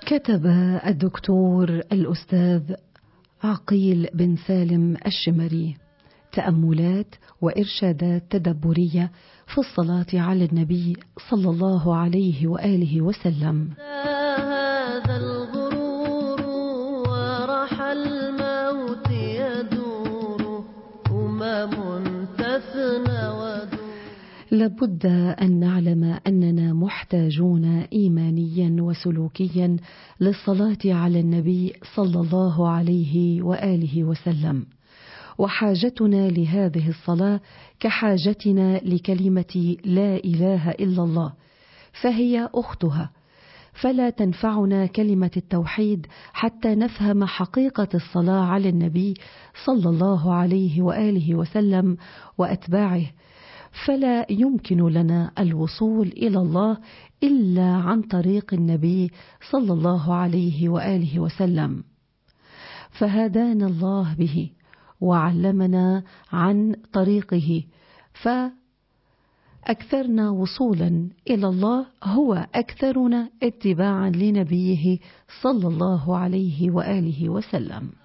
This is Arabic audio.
كتب الدكتور الأستاذ عقيل بن سالم الشمري تأملات وإرشادات تدبرية في الصلاة على النبي صلى الله عليه وآله وسلم. هذا الغرور ورح الموت يدور تفنى ودور. لابد أن نعلم أننا محتاجون إيمانيا وسلوكيا للصلاة على النبي صلى الله عليه وآله وسلم، وحاجتنا لهذه الصلاة كحاجتنا لكلمة لا إله إلا الله، فهي أختها، فلا تنفعنا كلمة التوحيد حتى نفهم حقيقة الصلاة على النبي صلى الله عليه وآله وسلم وأتباعه، فلا يمكن لنا الوصول إلى الله إلا عن طريق النبي صلى الله عليه وآله وسلم، فهدانا الله به وعلمنا عن طريقه، فأكثرنا وصولا إلى الله هو أكثرنا اتباعا لنبيه صلى الله عليه وآله وسلم.